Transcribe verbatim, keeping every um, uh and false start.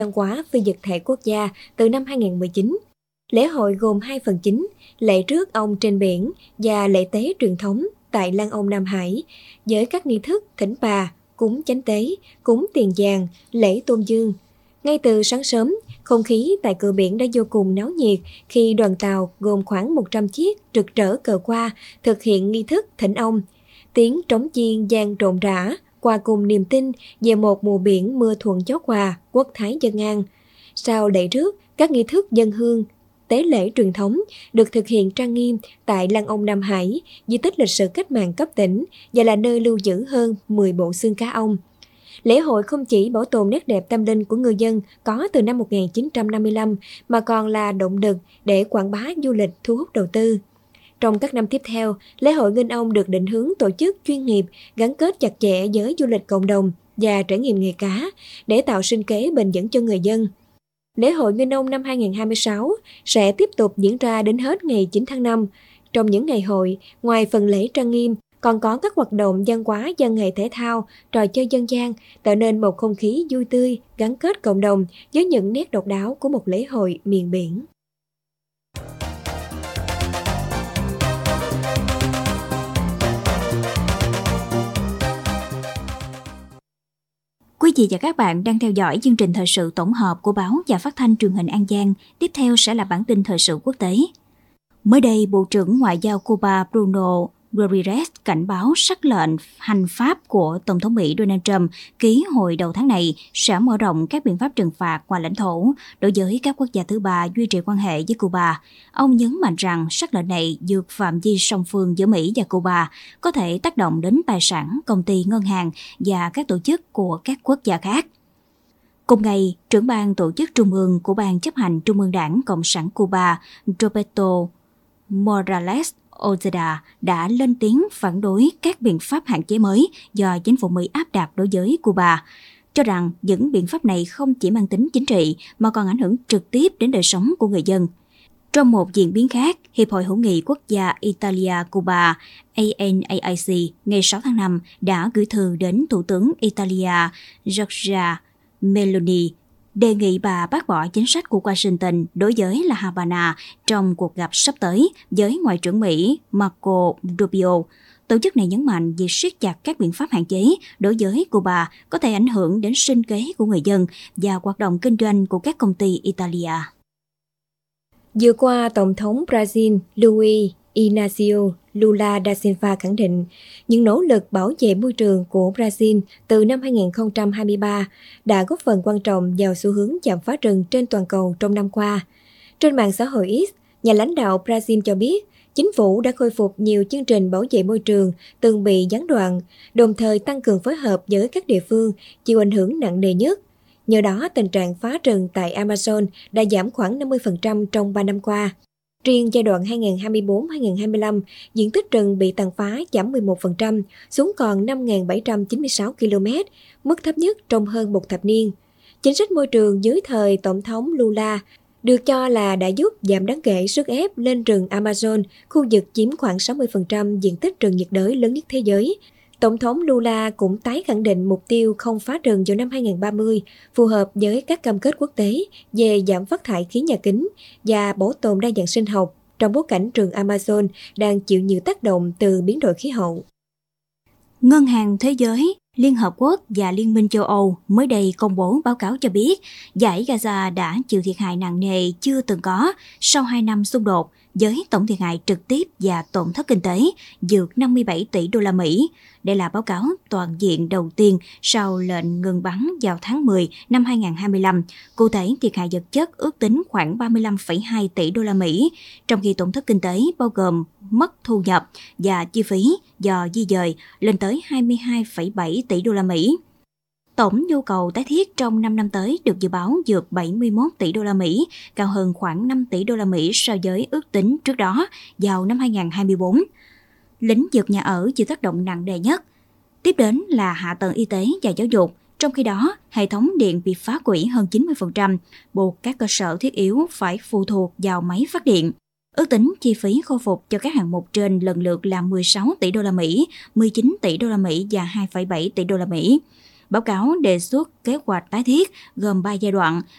văn hóa phi vật thể quốc gia từ năm hai không một chín. Lễ hội gồm hai phần chính, lễ rước ông trên biển và lễ tế truyền thống tại Lăng Ông Nam Hải, với các nghi thức thỉnh bà, cúng chánh tế, cúng tiền vàng, lễ tôn dương. Ngay từ sáng sớm, không khí tại cửa biển đã vô cùng náo nhiệt khi đoàn tàu gồm khoảng một trăm chiếc rực rỡ cờ hoa thực hiện nghi thức thỉnh ông. Tiếng trống chiên vang rộn rã, qua cùng niềm tin về một mùa biển mưa thuận gió hòa, quốc thái dân an. Sau lễ rước, các nghi thức dâng hương, tế lễ truyền thống được thực hiện trang nghiêm tại Lăng Ông Nam Hải, di tích lịch sử cách mạng cấp tỉnh và là nơi lưu giữ hơn mười bộ xương cá ông. Lễ hội không chỉ bảo tồn nét đẹp tâm linh của người dân có từ năm một nghìn chín trăm năm mươi lăm mà còn là động lực để quảng bá du lịch, thu hút đầu tư. Trong các năm tiếp theo, lễ hội Nghinh Ông được định hướng tổ chức chuyên nghiệp, gắn kết chặt chẽ với du lịch cộng đồng và trải nghiệm nghề cá để tạo sinh kế bền vững cho người dân. Lễ hội Nghinh Ông năm hai không hai sáu sẽ tiếp tục diễn ra đến hết ngày chín tháng năm. Trong những ngày hội, ngoài phần lễ trang nghiêm, còn có các hoạt động văn hóa, văn nghệ thể thao, trò chơi dân gian, tạo nên một không khí vui tươi, gắn kết cộng đồng với những nét độc đáo của một lễ hội miền biển. Quý vị và các bạn đang theo dõi chương trình thời sự tổng hợp của báo và phát thanh truyền hình An Giang. Tiếp theo sẽ là bản tin thời sự quốc tế. Mới đây, Bộ trưởng Ngoại giao Cuba Bruno Rodriguez cảnh báo sắc lệnh hành pháp của Tổng thống Mỹ Donald Trump ký hồi đầu tháng này sẽ mở rộng các biện pháp trừng phạt ngoài lãnh thổ đối với các quốc gia thứ ba duy trì quan hệ với Cuba. Ông nhấn mạnh rằng sắc lệnh này vượt phạm vi song phương giữa Mỹ và Cuba, có thể tác động đến tài sản, công ty, ngân hàng và các tổ chức của các quốc gia khác. Cùng ngày, trưởng ban tổ chức trung ương của Ban chấp hành Trung ương Đảng Cộng sản Cuba Roberto Morales Ojeda đã lên tiếng phản đối các biện pháp hạn chế mới do chính phủ Mỹ áp đặt đối với Cuba, cho rằng những biện pháp này không chỉ mang tính chính trị mà còn ảnh hưởng trực tiếp đến đời sống của người dân. Trong một diễn biến khác, Hiệp hội Hữu nghị Quốc gia Italia-Cuba A N A I C ngày sáu tháng năm đã gửi thư đến Thủ tướng Italia Giorgia Meloni đề nghị bà bác bỏ chính sách của Washington đối với La Habana trong cuộc gặp sắp tới với Ngoại trưởng Mỹ Marco Rubio. Tổ chức này nhấn mạnh việc siết chặt các biện pháp hạn chế đối với Cuba có thể ảnh hưởng đến sinh kế của người dân và hoạt động kinh doanh của các công ty Italia. Vừa qua, Tổng thống Brazil Luiz Inácio Lula da Silva khẳng định những nỗ lực bảo vệ môi trường của Brazil từ năm hai không hai ba đã góp phần quan trọng vào xu hướng chạm phá rừng trên toàn cầu trong năm qua. Trên mạng xã hội X, nhà lãnh đạo Brazil cho biết chính phủ đã khôi phục nhiều chương trình bảo vệ môi trường từng bị gián đoạn, đồng thời tăng cường phối hợp với các địa phương chịu ảnh hưởng nặng nề nhất. Nhờ đó, tình trạng phá rừng tại Amazon đã giảm khoảng năm mươi phần trăm trong ba năm qua. Riêng giai đoạn hai nghìn không trăm hai mươi tư đến hai nghìn không trăm hai mươi lăm, diện tích rừng bị tàn phá giảm mười một phần trăm, xuống còn năm nghìn bảy trăm chín mươi sáu ki lô mét, mức thấp nhất trong hơn một thập niên. Chính sách môi trường dưới thời Tổng thống Lula được cho là đã giúp giảm đáng kể sức ép lên rừng Amazon, khu vực chiếm khoảng sáu mươi phần trăm diện tích rừng nhiệt đới lớn nhất thế giới. Tổng thống Lula cũng tái khẳng định mục tiêu không phá rừng vào năm hai nghìn không trăm ba mươi, phù hợp với các cam kết quốc tế về giảm phát thải khí nhà kính và bảo tồn đa dạng sinh học trong bối cảnh rừng Amazon đang chịu nhiều tác động từ biến đổi khí hậu. Ngân hàng Thế giới, Liên Hợp Quốc và Liên minh châu Âu mới đây công bố báo cáo cho biết dải Gaza đã chịu thiệt hại nặng nề chưa từng có sau hai năm xung đột, với tổng thiệt hại trực tiếp và tổn thất kinh tế vượt năm mươi bảy tỷ đô la Mỹ. Đây là báo cáo toàn diện đầu tiên sau lệnh ngừng bắn vào tháng mười năm hai nghìn không trăm hai mươi lăm. Cụ thể, thiệt hại vật chất ước tính khoảng ba mươi lăm phẩy hai tỷ đô la Mỹ, trong khi tổn thất kinh tế bao gồm mất thu nhập và chi phí do di dời lên tới hai mươi hai phẩy bảy tỷ đô la Mỹ. Tổng nhu cầu tái thiết trong năm năm tới được dự báo vượt bảy mươi mốt tỷ đô la Mỹ, cao hơn khoảng năm tỷ đô la Mỹ so với ước tính trước đó vào năm hai nghìn không trăm hai mươi tư. Lĩnh vực nhà ở chịu tác động nặng nề nhất. Tiếp đến là hạ tầng y tế và giáo dục. Trong khi đó, hệ thống điện bị phá hủy hơn chín mươi phần trăm, buộc các cơ sở thiết yếu phải phụ thuộc vào máy phát điện. Ước tính chi phí khôi phục cho các hạng mục trên lần lượt là mười sáu tỷ đô la Mỹ, mười chín tỷ đô la Mỹ và hai phẩy bảy tỷ đô la Mỹ. Báo cáo đề xuất kế hoạch tái thiết gồm ba giai đoạn,